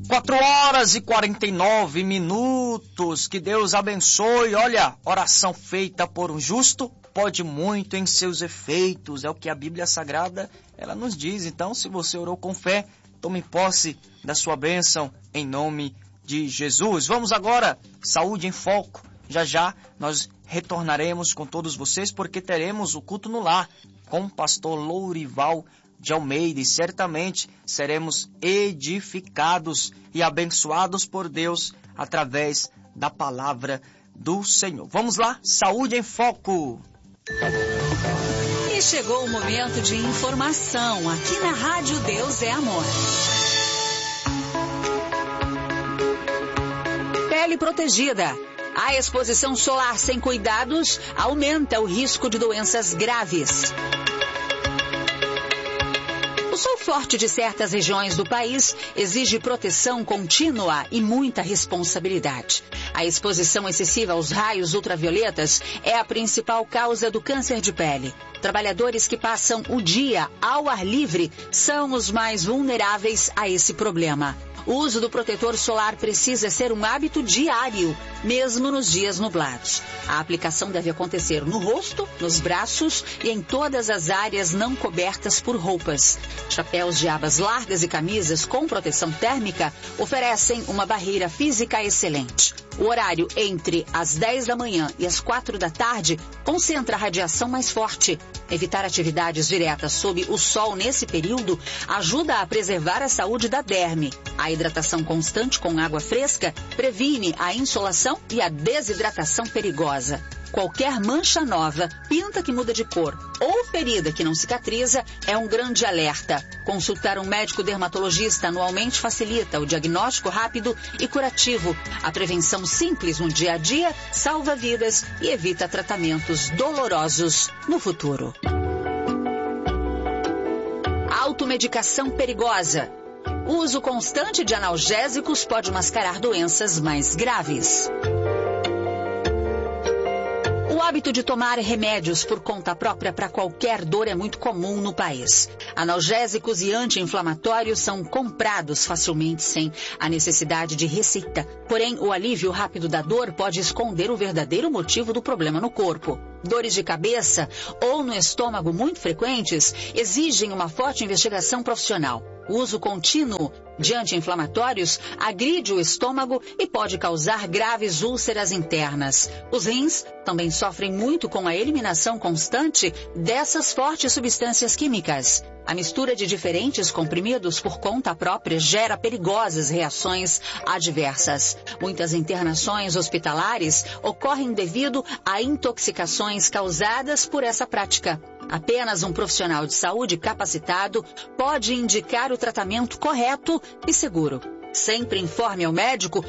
4h49. Que Deus abençoe. Olha, oração feita por um justo pode muito em seus efeitos. É o que a Bíblia Sagrada ela nos diz. Então, se você orou com fé, tome posse da sua bênção em nome de Jesus. Vamos agora, Saúde em Foco. Já já nós retornaremos com todos vocês porque teremos o culto no lar com o pastor Lourival de Almeida, e certamente seremos edificados e abençoados por Deus através da palavra do Senhor. Vamos lá, Saúde em Foco. E chegou o momento de informação aqui na Rádio Deus é Amor. Pele protegida. A exposição solar sem cuidados aumenta o risco de doenças graves. O sol forte de certas regiões do país exige proteção contínua e muita responsabilidade. A exposição excessiva aos raios ultravioletas é a principal causa do câncer de pele. Trabalhadores que passam o dia ao ar livre são os mais vulneráveis a esse problema. O uso do protetor solar precisa ser um hábito diário, mesmo nos dias nublados. A aplicação deve acontecer no rosto, nos braços e em todas as áreas não cobertas por roupas. Chapéus de abas largas e camisas com proteção térmica oferecem uma barreira física excelente. O horário entre as 10 da manhã e as 4 da tarde concentra a radiação mais forte. Evitar atividades diretas sob o sol nesse período ajuda a preservar a saúde da derme. A hidratação constante com água fresca previne a insolação e a desidratação perigosa. Qualquer mancha nova, pinta que muda de cor ou ferida que não cicatriza é um grande alerta. Consultar um médico dermatologista anualmente facilita o diagnóstico rápido e curativo. A prevenção simples no dia a dia salva vidas e evita tratamentos dolorosos no futuro. Automedicação perigosa. O uso constante de analgésicos pode mascarar doenças mais graves. O hábito de tomar remédios por conta própria para qualquer dor é muito comum no país. Analgésicos e anti-inflamatórios são comprados facilmente sem a necessidade de receita. Porém, o alívio rápido da dor pode esconder o verdadeiro motivo do problema no corpo. Dores de cabeça ou no estômago muito frequentes exigem uma forte investigação profissional. O uso contínuo de anti-inflamatórios agride o estômago e pode causar graves úlceras internas. Os rins também sofrem muito com a eliminação constante dessas fortes substâncias químicas. A mistura de diferentes comprimidos por conta própria gera perigosas reações adversas. Muitas internações hospitalares ocorrem devido a intoxicações causadas por essa prática. Apenas um profissional de saúde capacitado pode indicar o tratamento correto e seguro. Sempre informe ao médico